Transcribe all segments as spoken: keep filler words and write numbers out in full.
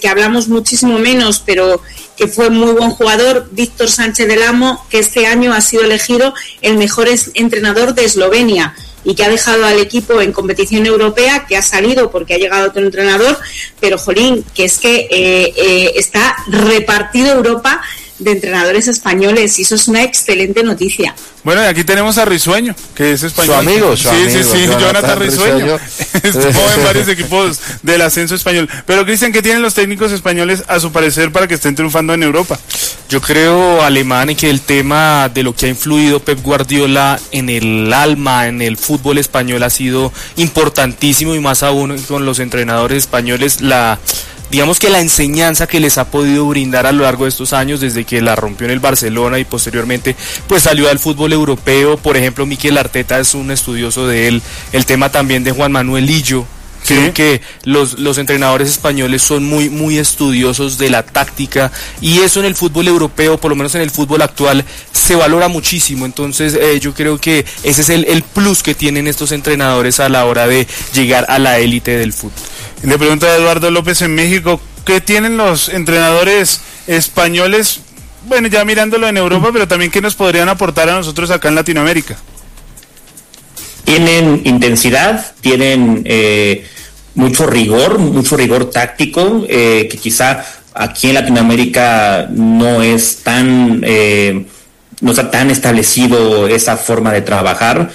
que hablamos muchísimo menos, pero que fue muy buen jugador, Víctor Sánchez del Amo, que este año ha sido elegido el mejor entrenador de Eslovenia y que ha dejado al equipo en competición europea, que ha salido porque ha llegado otro entrenador, pero jolín, que es que eh, eh, está repartido Europa de entrenadores españoles y eso es una excelente noticia. Bueno, y aquí tenemos a Risueño, que es español. Su amigo, su sí, amigo. Sí, sí, sí, Jonathan, Jonathan Risueño. Risueño. Estuvo en varios equipos del ascenso español. Pero, Cristian, ¿qué tienen los técnicos españoles a su parecer para que estén triunfando en Europa? Yo creo, Alemán, que el tema de lo que ha influido Pep Guardiola en el alma, en el fútbol español ha sido importantísimo y más aún con los entrenadores españoles, la... digamos que la enseñanza que les ha podido brindar a lo largo de estos años, desde que la rompió en el Barcelona y posteriormente pues salió al fútbol europeo. Por ejemplo, Mikel Arteta es un estudioso de él, el tema también de Juan Manuel Lillo. ¿Sí? Creo que los, los entrenadores españoles son muy, muy estudiosos de la táctica y eso en el fútbol europeo, por lo menos en el fútbol actual, se valora muchísimo. Entonces eh, yo creo que ese es el, el plus que tienen estos entrenadores a la hora de llegar a la élite del fútbol. Le pregunta a Eduardo López en México, ¿qué tienen los entrenadores españoles? Bueno, ya mirándolo en Europa, pero también ¿qué nos podrían aportar a nosotros acá en Latinoamérica? Tienen intensidad, tienen eh, mucho rigor, mucho rigor táctico, eh, que quizá aquí en Latinoamérica no es tan, eh, no está tan establecido esa forma de trabajar.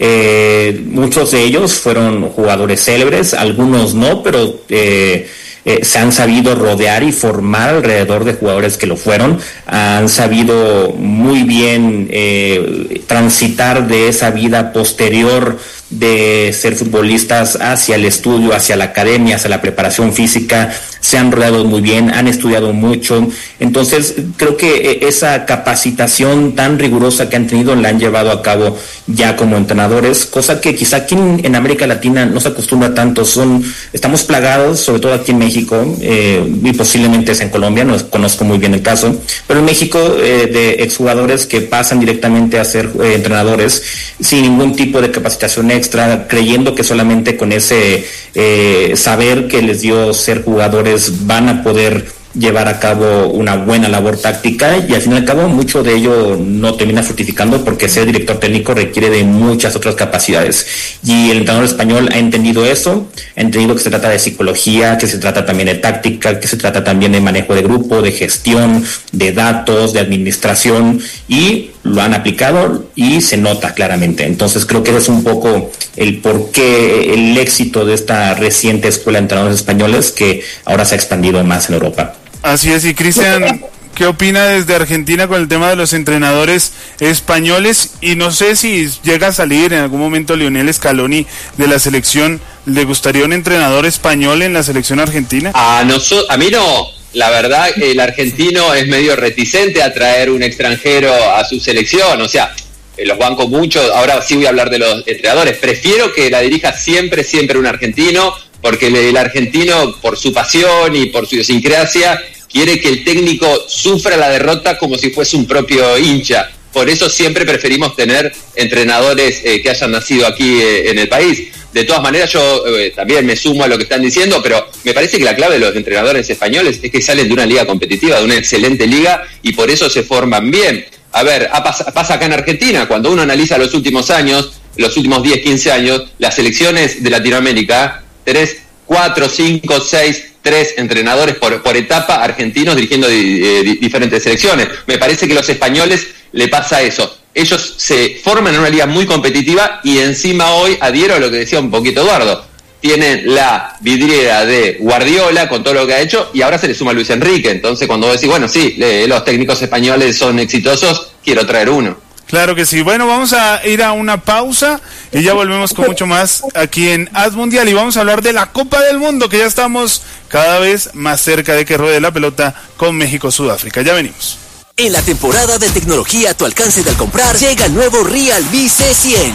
Eh, muchos de ellos fueron jugadores célebres, algunos no, pero eh, eh, se han sabido rodear y formar alrededor de jugadores que lo fueron, han sabido muy bien eh, transitar de esa vida posterior de ser futbolistas hacia el estudio, hacia la academia, hacia la preparación física, se han rodeado muy bien, han estudiado mucho. Entonces creo que esa capacitación tan rigurosa que han tenido la han llevado a cabo ya como entrenadores, cosa que quizá aquí en América Latina no se acostumbra tanto. Son, estamos plagados, sobre todo aquí en México, eh, y posiblemente es en Colombia, no conozco muy bien el caso, pero en México eh, de exjugadores que pasan directamente a ser eh, entrenadores sin ningún tipo de capacitación extra, creyendo que solamente con ese eh, saber que les dio ser jugadores van a poder llevar a cabo una buena labor táctica, y al fin y al cabo mucho de ello no termina fructificando porque ser director técnico requiere de muchas otras capacidades, y el entrenador español ha entendido eso, ha entendido que se trata de psicología, que se trata también de táctica, que se trata también de manejo de grupo, de gestión, de datos, de administración, y lo han aplicado y se nota claramente. Entonces creo que ese es un poco el porqué, el éxito de esta reciente escuela de entrenadores españoles que ahora se ha expandido más en Europa. Así es. Y Cristian, ¿qué opina desde Argentina con el tema de los entrenadores españoles? Y no sé si llega a salir en algún momento Lionel Scaloni de la selección, ¿le gustaría un entrenador español en la selección argentina? A, noso- a mí no. La verdad, el argentino es medio reticente a traer un extranjero a su selección, o sea, los banco mucho. Ahora sí voy a hablar de los entrenadores. Prefiero que la dirija siempre, siempre un argentino, porque el argentino, por su pasión y por su idiosincrasia, quiere que el técnico sufra la derrota como si fuese un propio hincha. Por eso siempre preferimos tener entrenadores eh, que hayan nacido aquí eh, en el país. De todas maneras, yo eh, también me sumo a lo que están diciendo, pero me parece que la clave de los entrenadores españoles es que salen de una liga competitiva, de una excelente liga, y por eso se forman bien. A ver, pasa, pasa acá en Argentina, cuando uno analiza los últimos años, los últimos diez, quince años, las selecciones de Latinoamérica, tenés cuatro, cinco, seis, tres entrenadores por, por etapa argentinos dirigiendo di, eh, di, diferentes selecciones. Me parece que a los españoles le pasa eso. Ellos se forman en una liga muy competitiva y encima hoy, adhiero a lo que decía un poquito Eduardo, tienen la vidriera de Guardiola con todo lo que ha hecho y ahora se le suma Luis Enrique. Entonces cuando vos decís, bueno, sí, le, los técnicos españoles son exitosos, quiero traer uno. Claro que sí. Bueno, vamos a ir a una pausa y ya volvemos con mucho más aquí en Haz Mundial, y vamos a hablar de la Copa del Mundo, que ya estamos cada vez más cerca de que ruede la pelota con México-Sudáfrica. Ya venimos. En la temporada de tecnología a tu alcance de al comprar, llega el nuevo Realme C cien.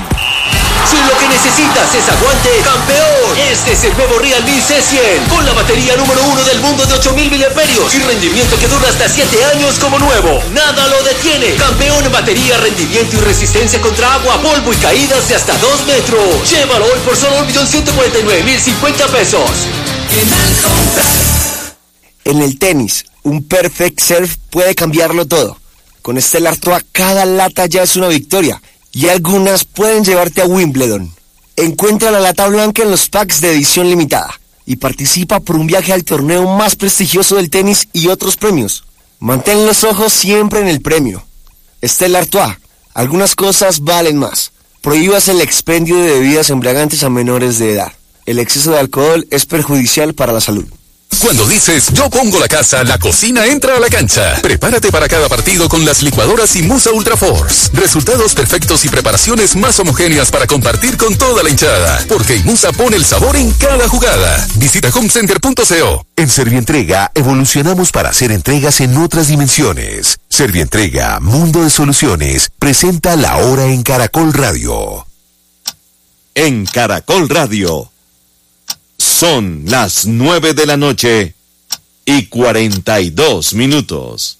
Si lo que necesitas es aguante, campeón, este es el nuevo Realme C cien, con la batería número uno del mundo de ocho mil miliamperios y rendimiento que dura hasta siete años como nuevo. Nada lo detiene. Campeón en batería, rendimiento y resistencia contra agua, polvo y caídas de hasta dos metros. Llévalo hoy por solo un millón ciento cuarenta y nueve mil cincuenta pesos. En al comprar. En el tenis, un perfect serve puede cambiarlo todo. Con Stella Artois cada lata ya es una victoria y algunas pueden llevarte a Wimbledon. Encuentra la lata blanca en los packs de edición limitada y participa por un viaje al torneo más prestigioso del tenis y otros premios. Mantén los ojos siempre en el premio. Stella Artois, algunas cosas valen más. Prohíbas el expendio de bebidas embriagantes a menores de edad. El exceso de alcohol es perjudicial para la salud. Cuando dices yo pongo la casa, la cocina entra a la cancha. Prepárate para cada partido con las licuadoras Imusa Ultra Force. Resultados perfectos y preparaciones más homogéneas para compartir con toda la hinchada. Porque Imusa pone el sabor en cada jugada. Visita homecenter punto co. En Servientrega evolucionamos para hacer entregas en otras dimensiones. Servientrega, Mundo de Soluciones, presenta La Hora en Caracol Radio. En Caracol Radio. Son las nueve de la noche y cuarenta y dos minutos.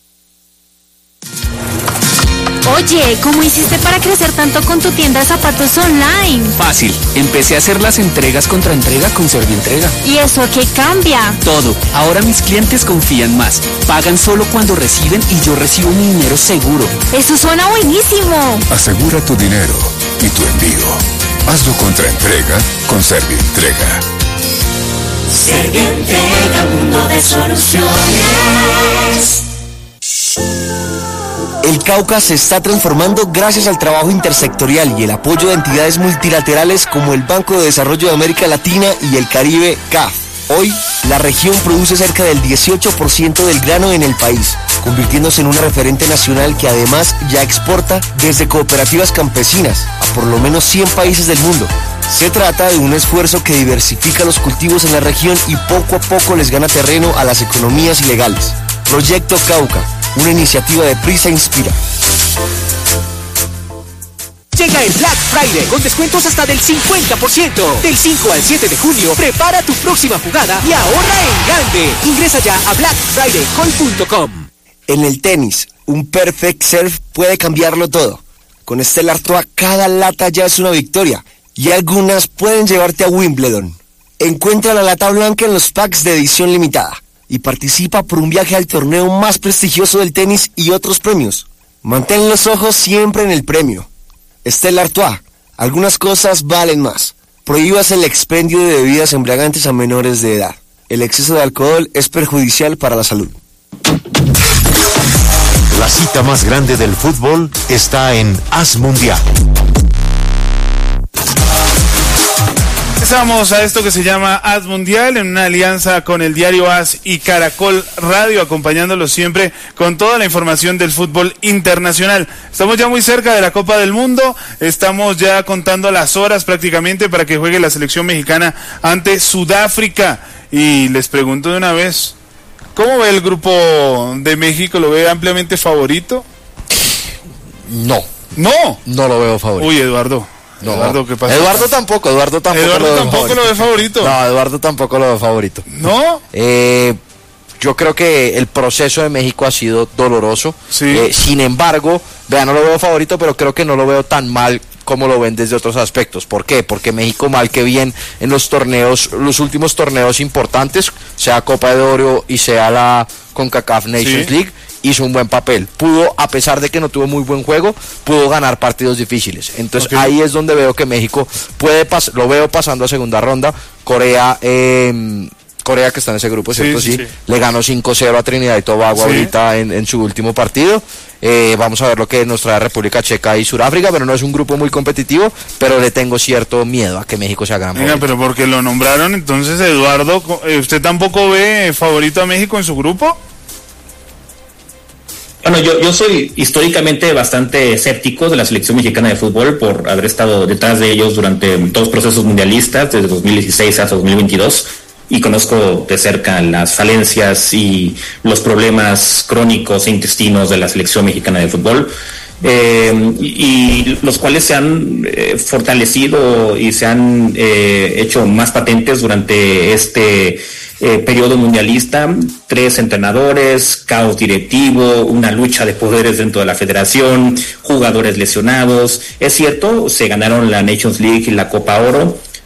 Oye, ¿cómo hiciste para crecer tanto con tu tienda de zapatos online? Fácil, empecé a hacer las entregas contra entrega con Servientrega. ¿Y eso qué cambia? Todo, ahora mis clientes confían más, pagan solo cuando reciben y yo recibo mi dinero seguro. Eso suena buenísimo. Asegura tu dinero y tu envío. Hazlo contra entrega con Servientrega. Servientrega, mundo de soluciones. El Cauca se está transformando gracias al trabajo intersectorial y el apoyo de entidades multilaterales como el Banco de Desarrollo de América Latina y el Caribe, C A F. Hoy, la región produce cerca del dieciocho por ciento del grano en el país, convirtiéndose en una referente nacional que además ya exporta desde cooperativas campesinas a por lo menos cien países del mundo. Se trata de un esfuerzo que diversifica los cultivos en la región y poco a poco les gana terreno a las economías ilegales. Proyecto Cauca, una iniciativa de Prisa Inspira. Llega el Black Friday con descuentos hasta del cincuenta por ciento. Del cinco al siete de junio, prepara tu próxima jugada y ahorra en grande. Ingresa ya a black friday call punto com. En el tenis, un perfect serve puede cambiarlo todo. Con Stella Artois cada lata ya es una victoria y algunas pueden llevarte a Wimbledon. Encuentra la lata blanca en los packs de edición limitada y participa por un viaje al torneo más prestigioso del tenis y otros premios. Mantén los ojos siempre en el premio. Stella Artois, algunas cosas valen más. Prohíbas el expendio de bebidas embriagantes a menores de edad. El exceso de alcohol es perjudicial para la salud. La cita más grande del fútbol está en As Mundial. Empezamos a esto que se llama As Mundial en una alianza con el diario As y Caracol Radio, acompañándolos siempre con toda la información del fútbol internacional. Estamos ya muy cerca de la Copa del Mundo, estamos ya contando las horas prácticamente para que juegue la selección mexicana ante Sudáfrica. Y les pregunto de una vez, ¿cómo ve el grupo de México? ¿Lo ve ampliamente favorito? No. ¿No? No lo veo favorito. Uy, Eduardo. No, Eduardo, ¿qué pasa? Eduardo tampoco, Eduardo tampoco, Eduardo lo, ve tampoco lo ve favorito. No, Eduardo tampoco lo ve favorito. ¿No? Eh, yo creo que el proceso de México ha sido doloroso. Sí. Eh, sin embargo, vean, no lo veo favorito, pero creo que no lo veo tan mal como lo ven desde otros aspectos. ¿Por qué? Porque México, mal que bien, en los torneos, los últimos torneos importantes, sea Copa de Oro y sea la CONCACAF Nations Sí. League, hizo un buen papel. Pudo, a pesar de que no tuvo muy buen juego, pudo ganar partidos difíciles. Entonces Okay. ahí es donde veo que México puede pas lo veo pasando a segunda ronda. Corea, eh, Corea que está en ese grupo, ¿cierto? Sí, Sí, sí, sí. le ganó cinco cero a Trinidad y Tobago Sí. ahorita en, en su último partido. Eh, vamos a ver lo que nos trae República Checa y Sudáfrica, pero no es un grupo muy competitivo, pero le tengo cierto miedo a que México sea gran Venga, favorito. pero porque lo nombraron, entonces Eduardo, eh, ¿usted tampoco ve favorito a México en su grupo? Bueno, yo, yo soy históricamente bastante escéptico de la selección mexicana de fútbol por haber estado detrás de ellos durante dos procesos mundialistas, desde dos mil dieciséis hasta dos mil veintidós, y conozco de cerca las falencias y los problemas crónicos e intestinos de la selección mexicana de fútbol, eh, y, y los cuales se han eh, fortalecido y se han eh, hecho más patentes durante este Eh, periodo mundialista. Tres entrenadores, caos directivo, una lucha de poderes dentro de la federación, jugadores lesionados. Es cierto, se ganaron la Nations League y la Copa Oro,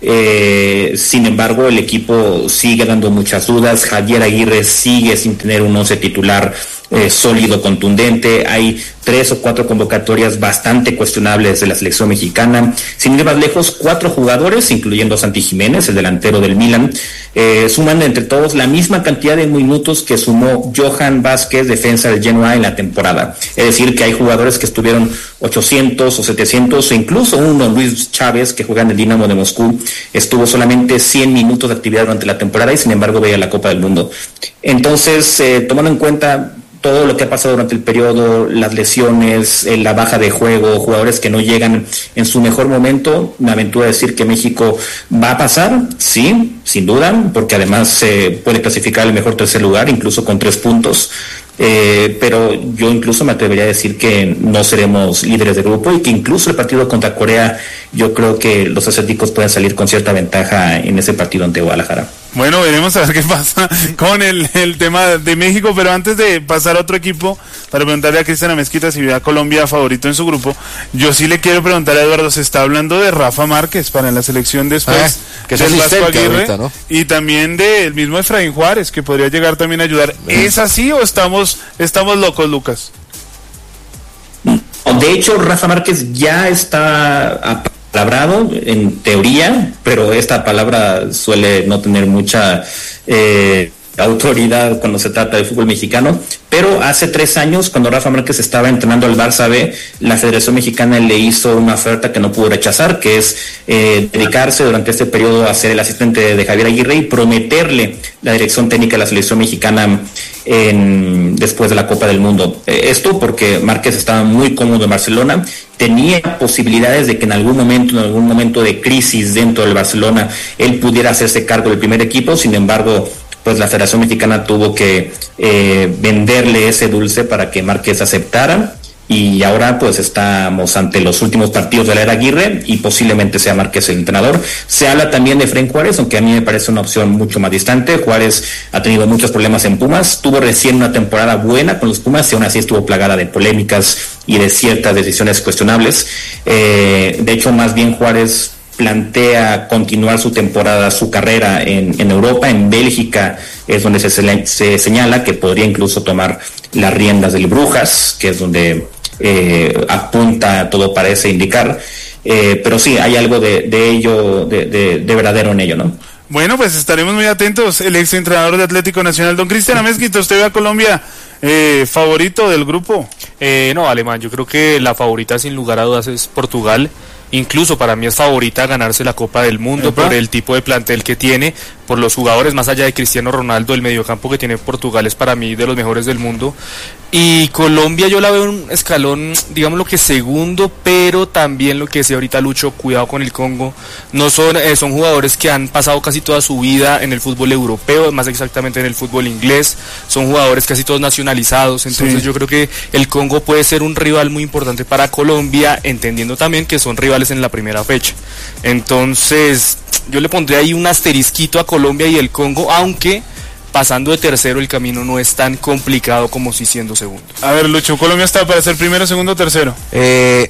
Eh, sin embargo, el equipo sigue dando muchas dudas. Javier Aguirre sigue sin tener un once titular eh, sólido, contundente. Hay tres o cuatro convocatorias bastante cuestionables de la selección mexicana. Sin ir más lejos, cuatro jugadores, incluyendo a Santi Jiménez, el delantero del Milan, eh, suman entre todos la misma cantidad de minutos que sumó Johan Vázquez, defensa del Genoa, en la temporada. Es decir, que hay jugadores que estuvieron ochocientos o setecientos, o incluso uno, Luis Chávez, que juega en el Dinamo de Moscú, estuvo solamente cien minutos de actividad durante la temporada y sin embargo veía la Copa del Mundo. Entonces, eh, tomando en cuenta todo lo que ha pasado durante el periodo, las lesiones, eh, la baja de juego, jugadores que no llegan en su mejor momento, me aventuro a decir que México va a pasar, sí, sin duda, porque además se eh, puede clasificar el mejor tercer lugar, incluso con tres puntos. Eh, pero yo incluso me atrevería a decir que no seremos líderes de grupo y que incluso el partido contra Corea, yo creo que los asiáticos pueden salir con cierta ventaja en ese partido ante Guadalajara. Bueno, veremos a ver qué pasa con el, el tema de México, pero antes de pasar a otro equipo, para preguntarle a Cristiana Mezquita si ve a Colombia favorito en su grupo, yo sí le quiero preguntar a Eduardo, se está hablando de Rafa Márquez para la selección después ah, que del Vasco Aguirre, ahorita, ¿no? Y también del mismo Efraín Juárez, que podría llegar también a ayudar. ¿Es así o estamos, estamos locos, Lucas? De hecho, Rafa Márquez ya está apalabrado en teoría, pero esta palabra suele no tener mucha eh, autoridad cuando se trata de fútbol mexicano. Pero hace tres años, cuando Rafa Márquez estaba entrenando al Barça B, la Federación Mexicana le hizo una oferta que no pudo rechazar, que es eh, dedicarse durante este periodo a ser el asistente de Javier Aguirre y prometerle la dirección técnica de la selección mexicana en, después de la Copa del Mundo. Eh, esto porque Márquez estaba muy cómodo en Barcelona, tenía posibilidades de que en algún momento, en algún momento de crisis dentro del Barcelona, él pudiera hacerse cargo del primer equipo. Sin embargo, pues la Federación Mexicana tuvo que eh, venderle ese dulce para que Márquez aceptara, y ahora pues estamos ante los últimos partidos de la era Aguirre y posiblemente sea Márquez el entrenador. Se habla también de Efraín Juárez, aunque a mí me parece una opción mucho más distante. Juárez ha tenido muchos problemas en Pumas, tuvo recién una temporada buena con los Pumas y aún así estuvo plagada de polémicas y de ciertas decisiones cuestionables. Eh, de hecho, más bien Juárez plantea continuar su temporada, su carrera en, en Europa. En Bélgica es donde se, se señala que podría incluso tomar las riendas del Brujas, que es donde eh, apunta, todo parece indicar. Eh, pero sí, hay algo de, de ello, de, de, de verdadero en ello, ¿no? Bueno, pues estaremos muy atentos. El ex entrenador de Atlético Nacional, don Cristian Mezquita, ¿usted ve a Colombia eh, favorito del grupo? Eh, no, Alemán, yo creo que la favorita sin lugar a dudas es Portugal. Incluso para mí es favorita a ganarse la Copa del Mundo. ¿Epa? Por el tipo de plantel que tiene, por los jugadores, más allá de Cristiano Ronaldo, el mediocampo que tiene Portugal es para mí de los mejores del mundo. Y Colombia yo la veo un escalón, digamos lo que segundo, pero también lo que decía ahorita Lucho, cuidado con el Congo. No son, eh, son jugadores que han pasado casi toda su vida en el fútbol europeo, más exactamente en el fútbol inglés. Son jugadores casi todos nacionalizados, entonces sí, yo creo que el Congo puede ser un rival muy importante para Colombia, entendiendo también que son rivales en la primera fecha. Entonces yo le pondré ahí un asterisquito a Colombia y el Congo, aunque pasando de tercero el camino no es tan complicado como si siendo segundo. A ver, Lucho, ¿Colombia está para ser primero, segundo o tercero? Eh,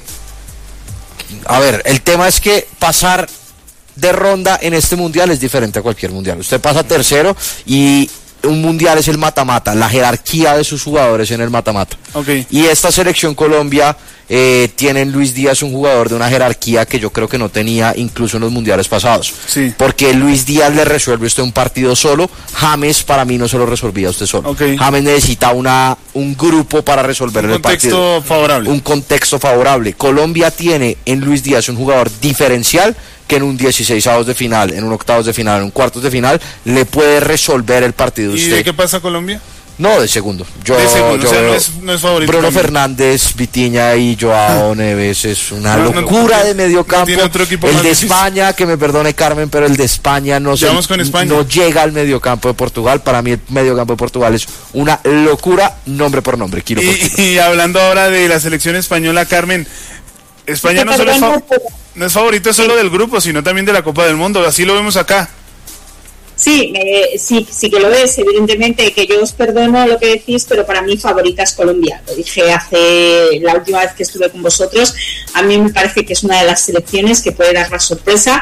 a ver, el tema es que pasar de ronda en este mundial es diferente a cualquier mundial. Usted pasa tercero y un mundial es el mata-mata, la jerarquía de sus jugadores en el mata-mata. Okay. Y esta selección Colombia eh, tiene en Luis Díaz un jugador de una jerarquía que yo creo que no tenía incluso en los mundiales pasados. Sí. Porque Luis Díaz le resuelve usted un partido solo. James para mí no se lo resolvía usted solo. Okay. James necesita una un grupo para resolver el partido. Un contexto favorable. Un contexto favorable. Colombia tiene en Luis Díaz un jugador diferencial que en un dieciseisavos de final, en un octavos de final, en un cuartos de final, le puede resolver el partido. ¿Y usted. de qué pasa Colombia? No, de segundo. Yo, de segundo, yo o sea, no es, no es favorito. Bruno también. Fernández, Vitiña y Joao ah. Neves es una no, locura no, de medio campo. No otro equipo el más de difícil. España, que me perdone Carmen, pero el de España no se, con España. no llega al medio campo de Portugal. Para mí el medio campo de Portugal es una locura, nombre por nombre, kilo y, por kilo. Y hablando ahora de la selección española, Carmen, España no solo es, fa no es favorito solo del grupo, sino también de la Copa del Mundo, así lo vemos acá. Sí, eh, sí, sí que lo es, evidentemente, que yo os perdono lo que decís, pero para mí favorita es Colombia. Lo dije hace la última vez que estuve con vosotros. A mí me parece que es una de las selecciones que puede dar la sorpresa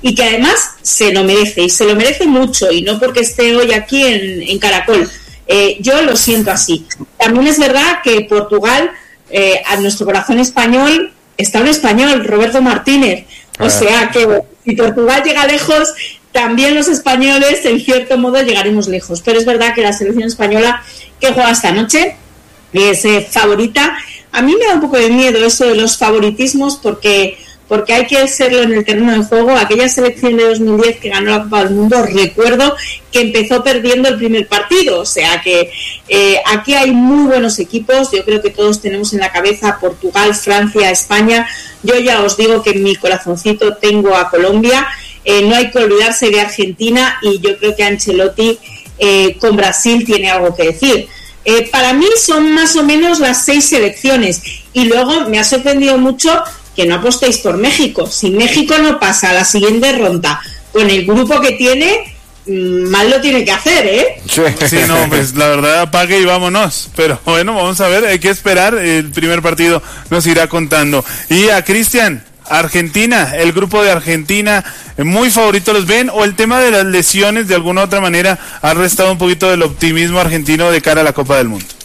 y que además se lo merece, y se lo merece mucho, y no porque esté hoy aquí en, en Caracol. Eh, yo lo siento así. También es verdad que Portugal, eh, a nuestro corazón español, está un español, Roberto Martínez. O sea que si Portugal llega lejos, también los españoles, en cierto modo, llegaremos lejos. Pero es verdad que la selección española que juega esta noche es eh, favorita. A mí me da un poco de miedo eso de los favoritismos, porque porque hay que serlo en el terreno de juego. Aquella selección de dos mil diez que ganó la Copa del Mundo, recuerdo que empezó perdiendo el primer partido. O sea que eh, aquí hay muy buenos equipos. Yo creo que todos tenemos en la cabeza Portugal, Francia, España. Yo ya os digo que en mi corazoncito tengo a Colombia. Eh, no hay que olvidarse de Argentina, y yo creo que Ancelotti eh, con Brasil tiene algo que decir. Eh, para mí son más o menos las seis selecciones, y luego me ha sorprendido mucho que no apostéis por México. Si México no pasa a la siguiente ronda con el grupo que tiene, mal lo tiene que hacer, ¿eh? Sí, no, pues la verdad apague y vámonos. Pero bueno, vamos a ver, hay que esperar. El primer partido nos irá contando. Y a Cristian, Argentina, el grupo de Argentina, muy favorito los ven, o el tema de las lesiones de alguna u otra manera ha restado un poquito del optimismo argentino de cara a la Copa del Mundo.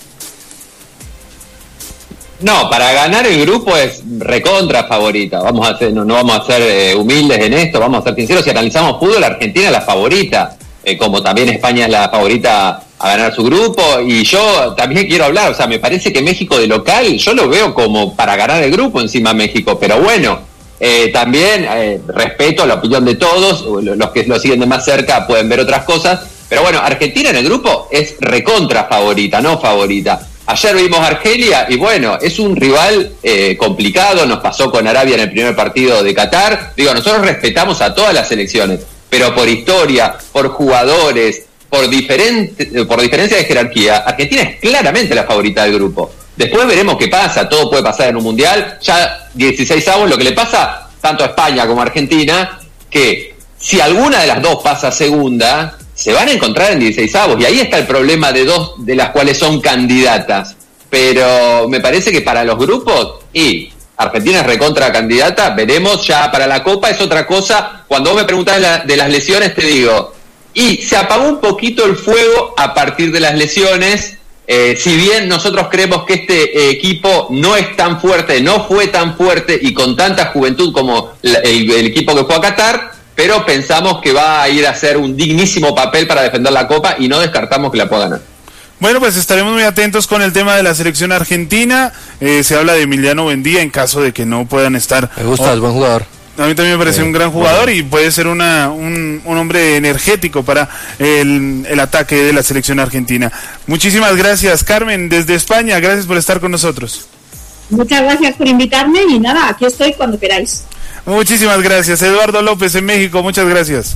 No, para ganar el grupo es recontra favorita. Vamos a hacer, no, no vamos a ser eh, humildes en esto, vamos a ser sinceros. Si analizamos fútbol, Argentina es la favorita, eh, como también España es la favorita a ganar su grupo. Y yo también quiero hablar, o sea, me parece que México de local, yo lo veo como para ganar el grupo encima México, pero bueno, eh, también eh, respeto la opinión de todos, los que lo siguen de más cerca pueden ver otras cosas, pero bueno, Argentina en el grupo es recontra favorita, no favorita. Ayer vimos Argelia y bueno, es un rival eh, complicado, nos pasó con Arabia en el primer partido de Qatar. Digo, nosotros respetamos a todas las selecciones, pero por historia, por jugadores, por, diferente, por diferencia de jerarquía, Argentina es claramente la favorita del grupo. Después veremos qué pasa, todo puede pasar en un mundial. Ya dieciséis avos, lo que le pasa tanto a España como a Argentina, que si alguna de las dos pasa segunda, se van a encontrar en dieciséis avos, y ahí está el problema de dos de las cuales son candidatas. Pero me parece que para los grupos, y Argentina es recontra candidata, veremos. Ya para la Copa es otra cosa. Cuando vos me preguntás de, la, de las lesiones, te digo, y se apagó un poquito el fuego a partir de las lesiones. Eh, si bien nosotros creemos que este eh, equipo no es tan fuerte, no fue tan fuerte y con tanta juventud como la, el, el equipo que fue a Qatar, pero pensamos que va a ir a hacer un dignísimo papel para defender la Copa y no descartamos que la pueda ganar. Bueno, pues estaremos muy atentos con el tema de la selección argentina. Eh, se habla de Emiliano Buendía en caso de que no puedan estar. Me gusta, oh, es buen jugador. A mí también me parece eh, un gran jugador, bueno, y puede ser una, un, un hombre energético para el, el ataque de la selección argentina. Muchísimas gracias, Carmen, desde España. Gracias por estar con nosotros. Muchas gracias por invitarme y nada, aquí estoy cuando queráis. Muchísimas gracias. Eduardo López en México, muchas gracias.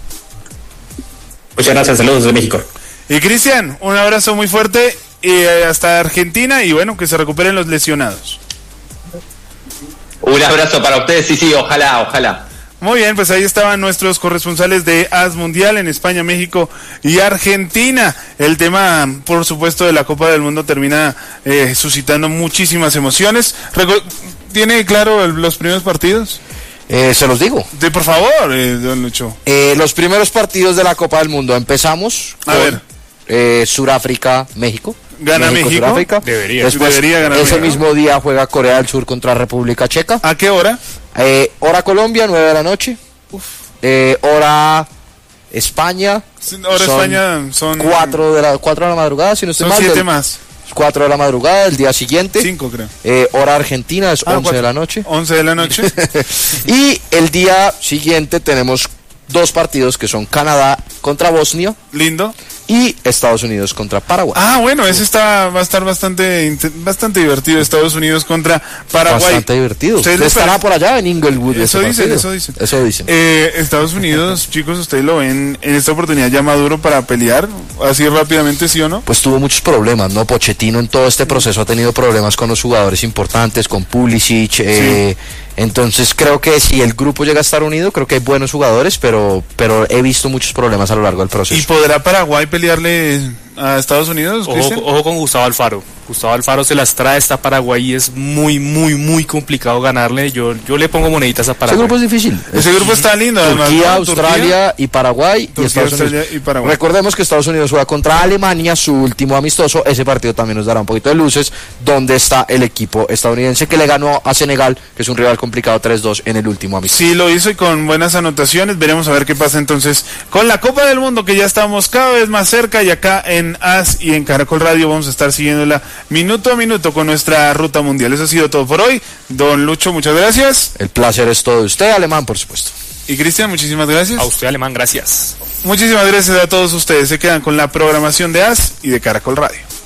Muchas gracias, saludos desde México. Y Cristian, un abrazo muy fuerte y hasta Argentina, y bueno, que se recuperen los lesionados. Un abrazo para ustedes, sí, sí, ojalá, ojalá. Muy bien, pues ahí estaban nuestros corresponsales de A S Mundial en España, México y Argentina. El tema, por supuesto, de la Copa del Mundo termina eh, suscitando muchísimas emociones. ¿Tiene claro los primeros partidos? Eh, se los digo. De, por favor, eh, don Lucho. Eh, los primeros partidos de la Copa del Mundo. Empezamos A con ver. Eh, Suráfrica, México. ¿Gana México? México? Suráfrica. Debería. Después, Debería ganar ese México. mismo día juega Corea del Sur contra República Checa. ¿A qué hora? Eh, hora Colombia, nueve de la noche. Uf. Eh, hora España. Hora son España son cuatro de la cuatro de la madrugada, si no estoy son mal. siete del, más. cuatro de la madrugada del día siguiente. cinco creo. Eh, hora Argentina es ah, once de la noche. once de la noche. Y el día siguiente tenemos dos partidos que son Canadá contra Bosnia. Lindo. Y Estados Unidos contra Paraguay. Ah, bueno, ese está, va a estar bastante bastante divertido. Estados Unidos contra Paraguay. Bastante divertido. ¿Usted estará por allá en Inglewood? Eso dicen, eso dicen. Eso dicen. Eh, Estados Unidos, chicos, ¿ustedes lo ven en esta oportunidad ya maduro para pelear? Así rápidamente, ¿sí o no? Pues tuvo muchos problemas, ¿no? Pochettino en todo este proceso ha tenido problemas con los jugadores importantes, con Pulisic. Eh, sí. Entonces creo que si el grupo llega a estar unido, creo que hay buenos jugadores, pero, pero he visto muchos problemas a lo largo del proceso. ¿Y podrá Paraguay pelearle a Estados Unidos? Ojo, ojo con Gustavo Alfaro. Gustavo Alfaro se las trae, está Paraguay, es muy, muy, muy complicado ganarle. Yo, yo le pongo moneditas a Paraguay. Ese grupo es difícil. Ese grupo está lindo, además. Turquía, ¿no? Australia Turquía, y Paraguay Turquía, y Estados Australia Unidos. y Paraguay. Recordemos que Estados Unidos juega contra Alemania, su último amistoso. Ese partido también nos dará un poquito de luces. ¿Dónde está el equipo estadounidense que le ganó a Senegal, que es un rival complicado tres dos en el último amistoso? Sí, lo hizo y con buenas anotaciones. Veremos a ver qué pasa entonces con la Copa del Mundo, que ya estamos cada vez más cerca, y acá en A S y en Caracol Radio vamos a estar siguiéndola minuto a minuto con nuestra ruta mundial. Eso ha sido todo por hoy. Don Lucho, muchas gracias. El placer es todo de usted, Alemán, por supuesto. Y Cristian, muchísimas gracias. A usted, Alemán, gracias. Muchísimas gracias a todos ustedes. Se quedan con la programación de A S y de Caracol Radio.